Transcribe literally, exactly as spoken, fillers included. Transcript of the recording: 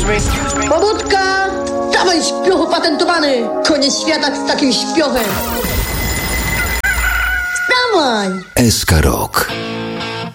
Pobudka! Dawaj, śpiochu patentowany! Koniec świata z takim śpiochem! Wstawaj! S K Rock.